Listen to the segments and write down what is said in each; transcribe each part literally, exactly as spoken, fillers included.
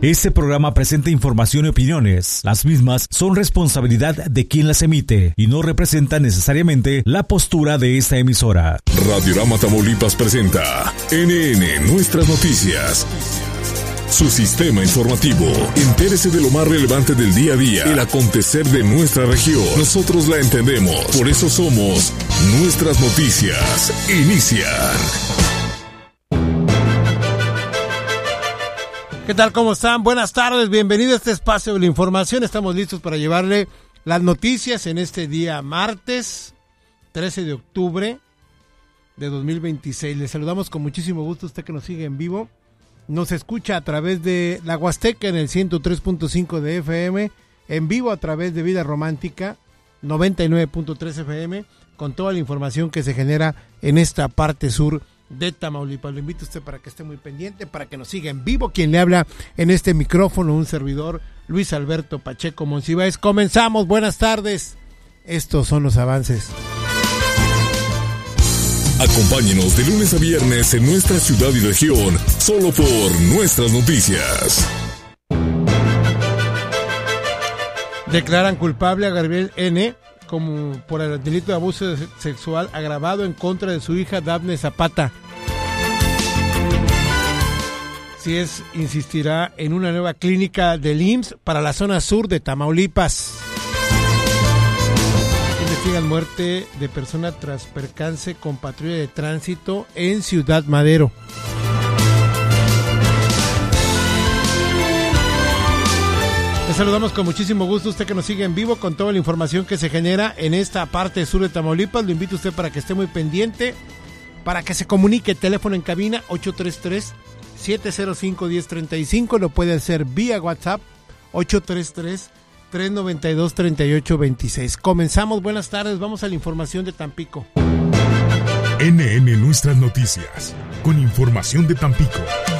Este programa presenta información y opiniones. Las mismas son responsabilidad de quien las emite y no representan necesariamente la postura de esta emisora. Radiorama Tamaulipas presenta N N Nuestras Noticias. Su sistema informativo. Entérese de lo más relevante del día a día, el acontecer de nuestra región. Nosotros la entendemos, por eso somos Nuestras Noticias. Inician. ¿Qué tal? ¿Cómo están? Buenas tardes, bienvenido a este espacio de la información. Estamos listos para llevarle las noticias en este día martes, trece de octubre de dos mil veintiséis. Les saludamos con muchísimo gusto a usted que nos sigue en vivo. Nos escucha a través de la Huasteca en el ciento tres punto cinco de F M, en vivo a través de Vida Romántica noventa y nueve punto tres F M, con toda la información que se genera en esta parte sur de Tamaulipas. Lo invito a usted para que esté muy pendiente, para que nos siga en vivo. Quien le habla en este micrófono, un servidor, Luis Alberto Pacheco Monsiváis. Comenzamos, buenas tardes. Estos son los avances. Acompáñenos de lunes a viernes en nuestra ciudad y región, solo por Nuestras Noticias. Declaran culpable a Gabriel N. como por el delito de abuso sexual agravado en contra de su hija Dafne Zapata. Si es, insistirá en una nueva clínica del I M S S para la zona sur de Tamaulipas. Investigan muerte de persona tras percance con patrulla de tránsito en Ciudad Madero. Les saludamos con muchísimo gusto, usted que nos sigue en vivo con toda la información que se genera en esta parte sur de Tamaulipas. Lo invito a usted para que esté muy pendiente, para que se comunique. Teléfono en cabina ocho tres tres, siete cero cinco, uno cero tres cinco. Lo puede hacer vía WhatsApp ocho tres tres, tres nueve dos, tres ocho dos seis. Comenzamos, buenas tardes, vamos a la información de Tampico. N N Nuestras Noticias, con información de Tampico.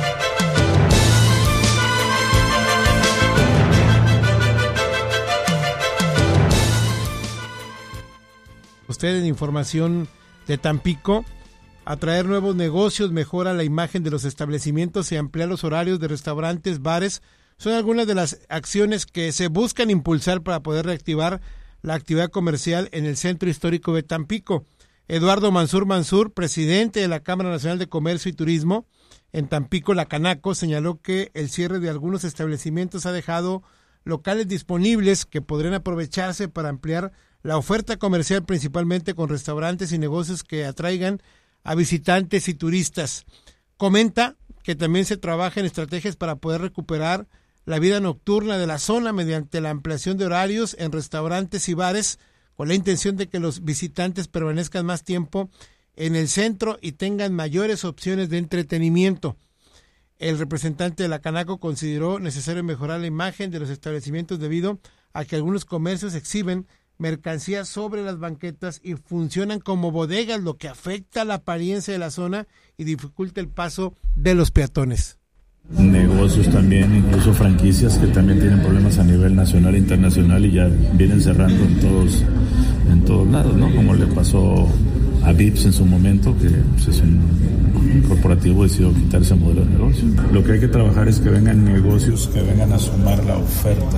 Usted en información de Tampico, atraer nuevos negocios, mejora la imagen de los establecimientos y ampliar los horarios de restaurantes, bares, son algunas de las acciones que se buscan impulsar para poder reactivar la actividad comercial en el centro histórico de Tampico. Eduardo Mansur Mansur, presidente de la Cámara Nacional de Comercio y Turismo en Tampico, la Canaco, señaló que el cierre de algunos establecimientos ha dejado locales disponibles que podrían aprovecharse para ampliar la oferta comercial, principalmente con restaurantes y negocios que atraigan a visitantes y turistas. Comenta que también se trabaja en estrategias para poder recuperar la vida nocturna de la zona mediante la ampliación de horarios en restaurantes y bares, con la intención de que los visitantes permanezcan más tiempo en el centro y tengan mayores opciones de entretenimiento. El representante de la Canaco consideró necesario mejorar la imagen de los establecimientos debido a que algunos comercios exhiben mercancías sobre las banquetas y funcionan como bodegas, lo que afecta la apariencia de la zona y dificulta el paso de los peatones. Negocios también, incluso franquicias que también tienen problemas a nivel nacional e internacional y ya vienen cerrando en todos en todos lados, ¿no? Como le pasó a Vips en su momento, que pues, es un corporativo decidió quitar ese modelo de negocio. Lo que hay que trabajar es que vengan negocios que vengan a sumar la oferta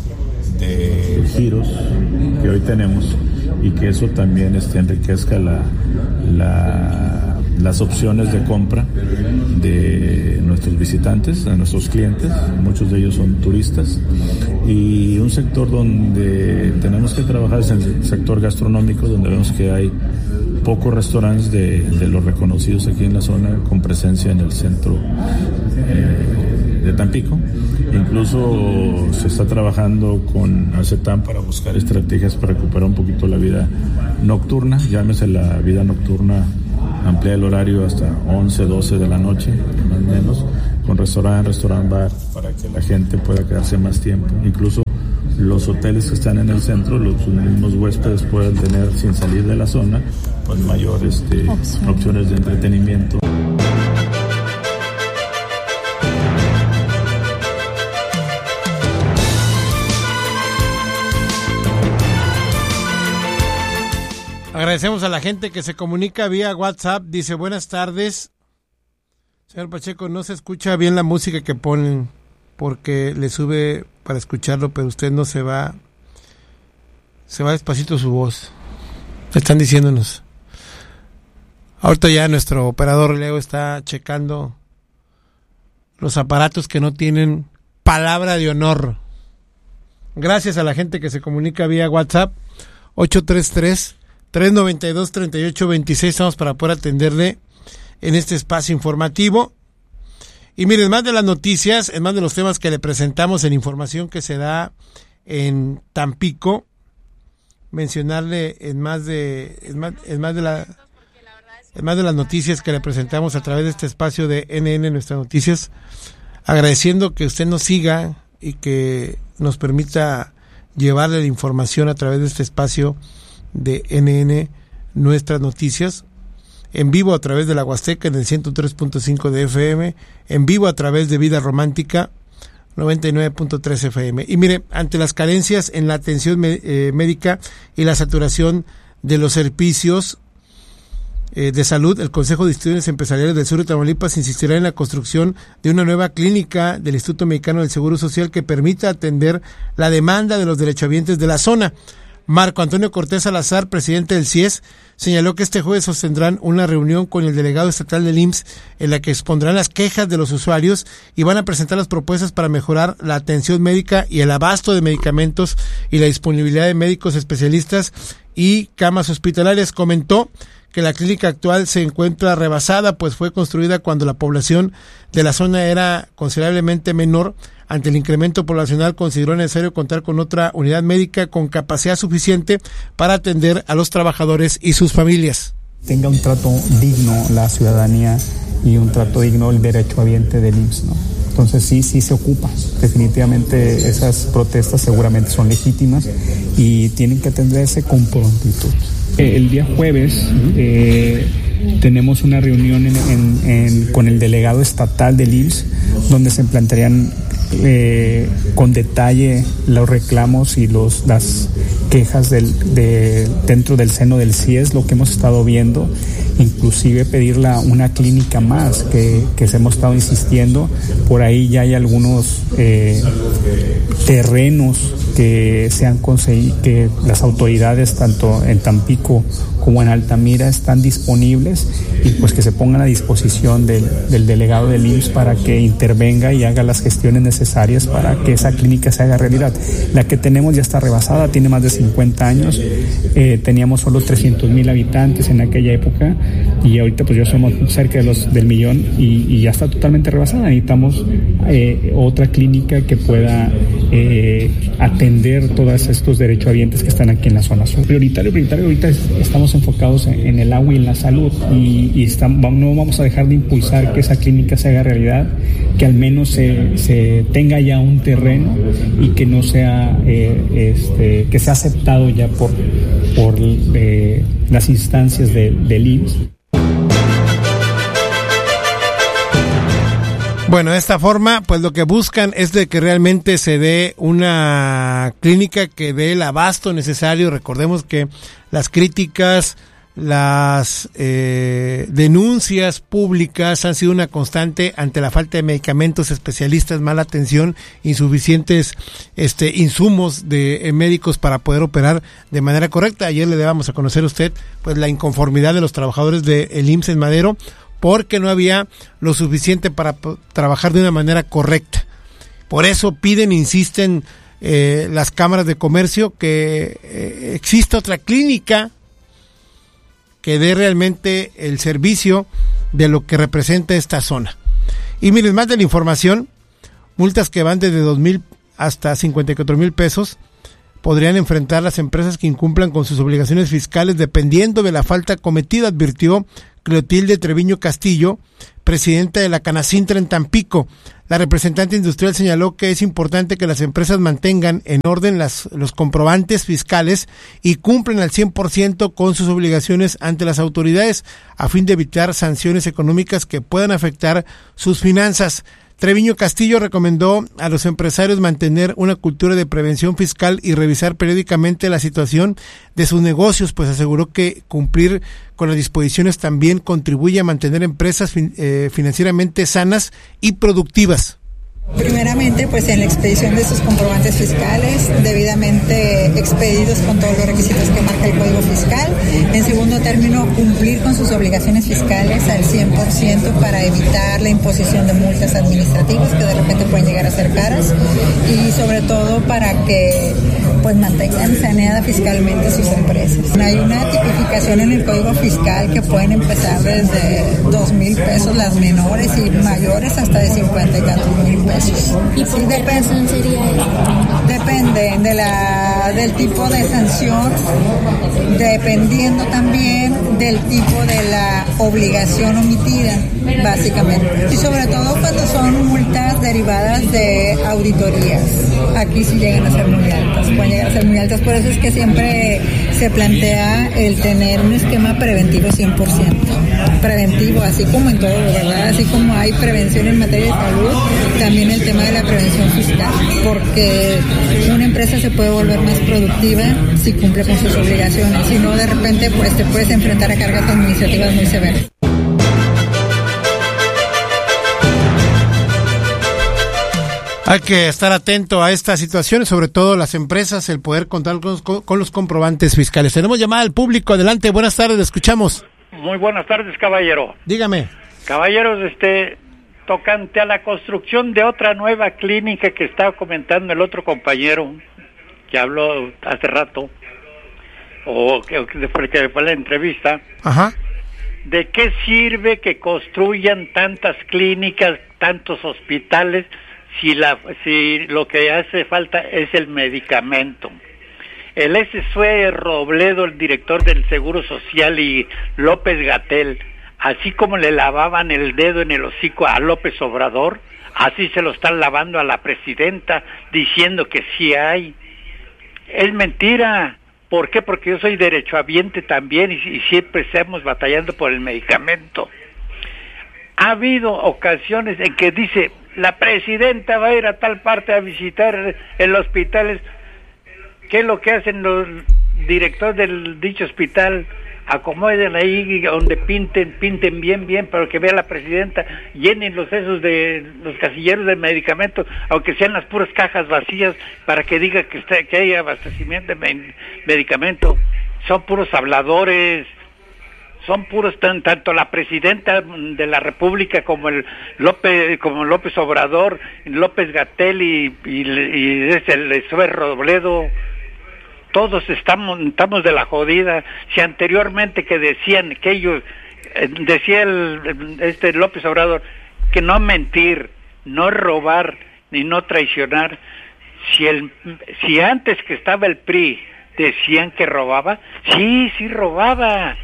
de giros que hoy tenemos y que eso también este, enriquezca la, la, las opciones de compra de nuestros visitantes, de nuestros clientes. Muchos de ellos son turistas y un sector donde tenemos que trabajar es el sector gastronómico, donde vemos que hay pocos restaurantes de, de los reconocidos aquí en la zona con presencia en el centro eh, de Tampico. Incluso se está trabajando con ACETAM para buscar estrategias para recuperar un poquito la vida nocturna, llámese la vida nocturna, ampliar el horario hasta once, doce de la noche, más o menos, con restaurante, restaurant, bar, para que la gente pueda quedarse más tiempo. Incluso los hoteles que están en el centro, los mismos huéspedes pueden tener, sin salir de la zona, pues mayores este, Opción. opciones de entretenimiento. Agradecemos a la gente que se comunica vía WhatsApp. Dice, buenas tardes. Señor Pacheco, no se escucha bien la música que ponen. porque le sube para escucharlo, pero usted no se va, se va despacito su voz. Están diciéndonos. Ahorita ya nuestro operador Leo está checando los aparatos que no tienen palabra de honor. Gracias a la gente que se comunica vía WhatsApp, ocho tres tres, tres nueve dos, tres ocho dos seis, estamos para poder atenderle en este espacio informativo. Y miren, más de las noticias, en más de los temas que le presentamos en información que se da en Tampico, mencionarle en más de en más, en más de la en más de las noticias que le presentamos a través de este espacio de N N Nuestras Noticias, agradeciendo que usted nos siga y que nos permita llevarle la información a través de este espacio de N N Nuestras Noticias, en vivo a través de la Huasteca en el ciento tres punto cinco de F M, en vivo a través de Vida Romántica noventa y nueve punto tres F M. Y mire, ante las carencias en la atención eh, médica y la saturación de los servicios eh, de salud, el Consejo de Instituciones Empresariales del Sur de Tamaulipas insistirá en la construcción de una nueva clínica del Instituto Mexicano del Seguro Social que permita atender la demanda de los derechohabientes de la zona. Marco Antonio Cortés Salazar, presidente del C I E S, señaló que este jueves sostendrán una reunión con el delegado estatal del I M S S en la que expondrán las quejas de los usuarios y van a presentar las propuestas para mejorar la atención médica y el abasto de medicamentos y la disponibilidad de médicos especialistas y camas hospitalarias. Comentó que la clínica actual se encuentra rebasada, pues fue construida cuando la población de la zona era considerablemente menor. Ante el incremento poblacional, consideró necesario contar con otra unidad médica con capacidad suficiente para atender a los trabajadores y sus familias. Tenga un trato digno la ciudadanía y un trato digno el derechohabiente del I M S S, ¿no? Entonces sí, sí se ocupa. Definitivamente esas protestas seguramente son legítimas y tienen que atenderse con prontitud. El día jueves eh, tenemos una reunión en, en, en, con el delegado estatal del I M S S donde se plantearían eh, con detalle los reclamos y los las quejas del, de, dentro del seno del C I E S, lo que hemos estado viendo, inclusive pedir la, una clínica más que, que se hemos estado insistiendo. Por ahí ya hay algunos eh, terrenos que se han conseguido, que las autoridades tanto en Tampico como en Altamira están disponibles y pues que se pongan a disposición del, del delegado del I M S S para que intervenga y haga las gestiones necesarias para que esa clínica se haga realidad. La que tenemos ya está rebasada, tiene más de cincuenta años, eh, teníamos solo trescientos mil habitantes en aquella época y ahorita pues ya somos cerca de los del millón y, y ya está totalmente rebasada. Necesitamos eh, otra clínica que pueda eh, atender todos estos derechohabientes que están aquí en la zona sur. Prioritario, prioritario, ahorita estamos enfocados en, en el agua y en la salud y, y estamos, no vamos a dejar de impulsar que esa clínica se haga realidad, que al menos se, se tenga ya un terreno y que no sea eh, este, que sea aceptado ya por, por eh, las instancias de, del I M S S. Bueno, de esta forma, pues lo que buscan es de que realmente se dé una clínica que dé el abasto necesario. Recordemos que las críticas, las eh, denuncias públicas han sido una constante ante la falta de medicamentos, especialistas, mala atención, insuficientes este, insumos de eh, médicos para poder operar de manera correcta. Ayer le dábamos a conocer a usted pues la inconformidad de los trabajadores del I M S S en Madero, porque no había lo suficiente para p- trabajar de una manera correcta. Por eso piden, insisten eh, las cámaras de comercio que eh, exista otra clínica que dé realmente el servicio de lo que representa esta zona. Y miren, más de la información, multas que van desde dos mil hasta cincuenta y cuatro mil pesos podrían enfrentar las empresas que incumplan con sus obligaciones fiscales dependiendo de la falta cometida, advirtió Clotilde Treviño Castillo, presidenta de la Canacintra en Tampico. La representante industrial señaló que es importante que las empresas mantengan en orden las, los comprobantes fiscales y cumplen al cien por ciento con sus obligaciones ante las autoridades a fin de evitar sanciones económicas que puedan afectar sus finanzas. Treviño Castillo recomendó a los empresarios mantener una cultura de prevención fiscal y revisar periódicamente la situación de sus negocios, pues aseguró que cumplir con las disposiciones también contribuye a mantener empresas fin, eh, financieramente sanas y productivas. Primeramente, pues en la expedición de sus comprobantes fiscales, debidamente expedidos con todos los requisitos que marca el Código Fiscal. En segundo término, cumplir con sus obligaciones fiscales al cien por ciento para evitar la imposición de multas administrativas que de repente pueden llegar a ser caras, y sobre todo para que pues mantengan saneada fiscalmente sus empresas. Hay una tipificación en el Código Fiscal que pueden empezar desde dos mil pesos las menores y mayores hasta de cincuenta y tantos mil pesos. ¿Y por sí, qué depende, razón sería eso? Depende de la, del tipo de sanción, dependiendo también del tipo de la obligación omitida, básicamente. Y sobre todo cuando son multas derivadas de auditorías. Aquí sí llegan a ser muy altas, pueden llegar a ser muy altas. Por eso es que siempre se plantea el tener un esquema preventivo cien por ciento. Preventivo, así como en todo, ¿verdad? Así como hay prevención en materia de salud, también el tema de la prevención fiscal, porque una empresa se puede volver más productiva si cumple con sus obligaciones, si no de repente pues te puedes enfrentar a cargas administrativas muy severas. Hay que estar atento a estas situaciones, sobre todo las empresas, el poder contar con, con los comprobantes fiscales. Tenemos llamada al público, adelante, buenas tardes, le escuchamos. Muy buenas tardes, caballero. Dígame. Caballeros, este, tocante a la construcción de otra nueva clínica que estaba comentando el otro compañero que habló hace rato, o que, que fue la entrevista. Ajá. ¿De qué sirve que construyan tantas clínicas, tantos hospitales, si la si lo que hace falta es el medicamento? El ese fue Robledo, el director del Seguro Social, y López-Gatell, así como le lavaban el dedo en el hocico a López Obrador, así se lo están lavando a la presidenta, diciendo que sí hay. Es mentira. ¿Por qué? Porque yo soy derechohabiente también, y, y siempre estamos batallando por el medicamento. Ha habido ocasiones en que dice, la presidenta va a ir a tal parte a visitar el hospital. ¿Qué es lo que hacen los directores del dicho hospital? Acomoden ahí donde pinten, pinten bien, bien, para que vea la presidenta, llenen los esos de los casilleros de medicamentos, aunque sean las puras cajas vacías, para que diga que, está, que hay abastecimiento de medicamento. Son puros habladores, son puros, tan, tanto la presidenta de la República como el López, como López Obrador, López-Gatell y, y, y es el Zoe Robledo. Todos estamos, estamos de la jodida. Si anteriormente que decían que ellos, eh, decía el, este López Obrador, que no mentir, no robar, ni no traicionar. Si el, si antes que estaba el P R I decían que robaba, sí, sí robaba.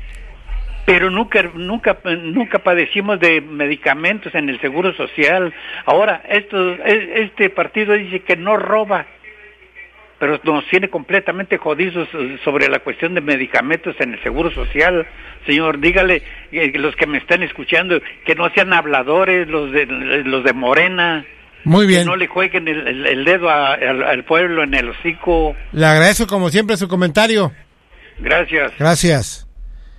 Pero nunca, nunca, nunca padecimos de medicamentos en el Seguro Social. Ahora, esto, este partido dice que no roba, pero nos tiene completamente jodidos sobre la cuestión de medicamentos en el Seguro Social. Señor, dígale, eh, los que me están escuchando, que no sean habladores, los de los de Morena. Muy bien. Que no le jueguen el, el, el dedo a, al, al pueblo en el hocico. Le agradezco como siempre su comentario. Gracias. Gracias.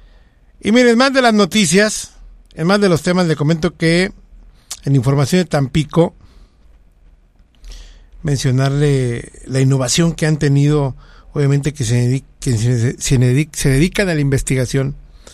Y miren, más de las noticias, en más de los temas, le comento que en Información de Tampico, mencionarle la innovación que han tenido, obviamente que se, dedica, que se, se, dedica, se dedican a la investigación,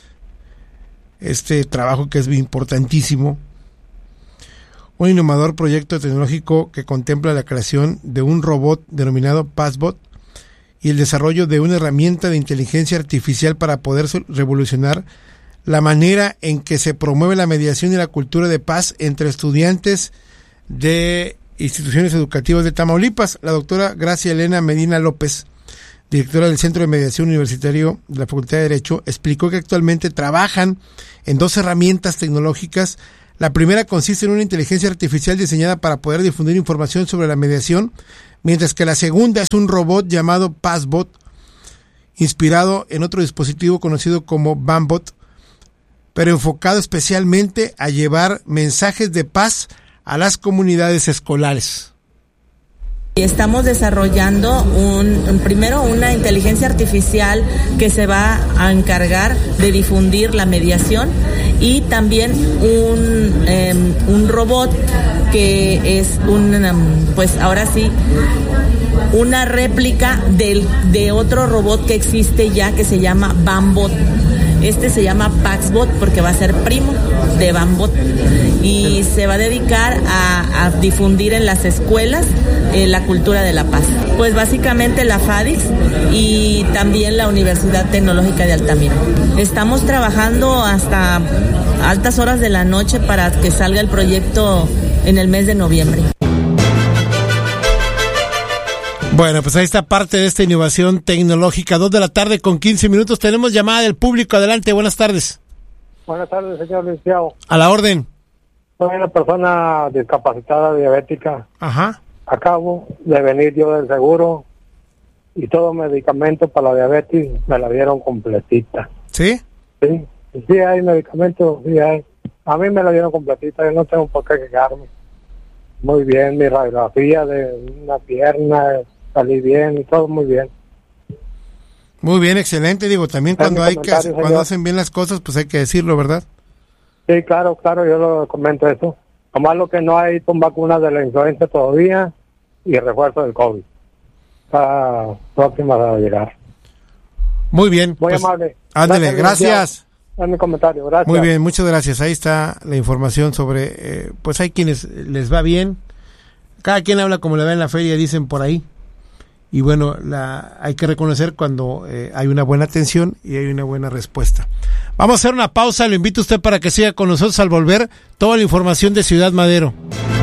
este trabajo que es importantísimo, un innovador proyecto tecnológico que contempla la creación de un robot denominado PassBot y el desarrollo de una herramienta de inteligencia artificial para poder revolucionar la manera en que se promueve la mediación y la cultura de paz entre estudiantes de instituciones educativas de Tamaulipas. La doctora Gracia Elena Medina López, directora del Centro de Mediación Universitario de la Facultad de Derecho, explicó que actualmente trabajan en dos herramientas tecnológicas. La primera consiste en una inteligencia artificial diseñada para poder difundir información sobre la mediación, mientras que la segunda es un robot llamado PassBot, inspirado en otro dispositivo conocido como Bambot, pero enfocado especialmente a llevar mensajes de paz a las comunidades escolares. Estamos desarrollando un, un, primero una inteligencia artificial que se va a encargar de difundir la mediación y también un, eh, un robot que es un, pues ahora sí, una réplica del, de otro robot que existe ya que se llama Bambot. Este se llama Paxbot porque va a ser primo de Bambot y se va a dedicar a, a difundir en las escuelas eh, la cultura de la paz. Pues básicamente la FADIX y también la Universidad Tecnológica de Altamira. Estamos trabajando hasta altas horas de la noche para que salga el proyecto en el mes de noviembre. Bueno, pues ahí está parte de esta innovación tecnológica. Dos de la tarde con quince minutos. Tenemos llamada del público. Adelante, buenas tardes. Buenas tardes, señor licenciado. A la orden. Soy una persona discapacitada, diabética. Ajá. Acabo de venir yo del seguro y todo medicamento para la diabetes me la dieron completita. ¿Sí? Sí, sí hay medicamentos, sí hay. A mí me la dieron completita, yo no tengo por qué quejarme. Muy bien, mi radiografía de una pierna, salí bien y todo muy bien. Muy bien, excelente. Digo, también cuando hay que hacer, cuando hacen bien las cosas, pues hay que decirlo, ¿verdad? Sí, claro, claro, yo lo comento eso. Nomás lo que no hay son vacunas de la influenza todavía y refuerzo del COVID. Está próxima a llegar. Muy bien. Muy pues, amable. Ándale, gracias. Es mi comentario, gracias. Muy bien, muchas gracias. Ahí está la información sobre, eh, pues hay quienes les va bien. Cada quien habla como le va en la feria, dicen por ahí. Y bueno, la, hay que reconocer cuando eh, hay una buena atención y hay una buena respuesta. Vamos a hacer una pausa, lo invito a usted para que siga con nosotros al volver toda la información de Ciudad Madero.